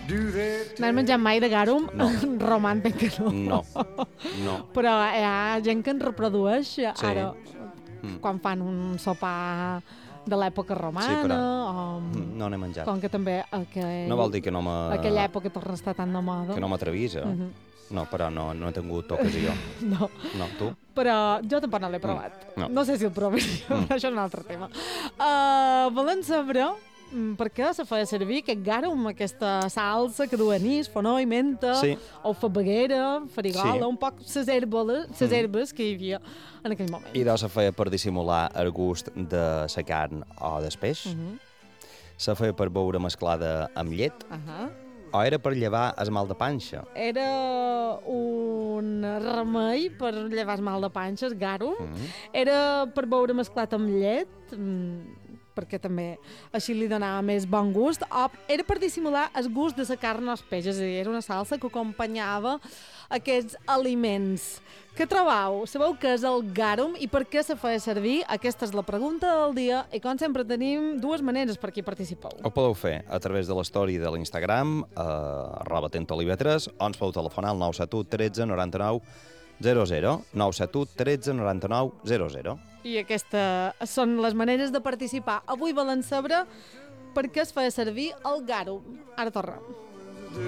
No has menjat mai de garum? No. Romàntic que no. No. Però hi ha gent que en reprodueix ara, Mm. quan fan un sopar de l'època romana, però o... no n'he menjat. Com que també No vol dir que no aquella època torna a estar tan de moda. que no m'atrevís, No, però no he tingut ocasió. No. No, tu? Però jo tampoc no l'he provat. No. No sé si el provaria, però això és un altre tema. Volem saber per què se feia servir aquest garum, aquesta salsa que du anís, fonó i menta, Sí. o fabaguera, farigola, Sí. un poc les herbes que hi havia en aquell moment. I se feia per dissimular el gust de la carn o del peix. Se feia per beure mesclada amb llet, o era per llevar el mal de panxa. Era un remei per llevar el mal de panxa, el garum. Era per beure mesclat amb llet, perquè també així li donava més bon gust, o era per dissimular el gust de la carn als peixos, és a dir, era una salsa que acompanyava aquests aliments. Què trobeu? Sabeu què és el garum i per què se feia servir? Aquesta és la pregunta del dia i com sempre tenim dues maneres per aquí participeu. Ho podeu fer a través de l'story de l'Instagram, @tentolive3, o ens podeu telefonar al 971 13 99 00, 971 13 99 00. I aquestes són les maneres de participar. Avui volen saber per què es feia servir el garum. Ara tornem.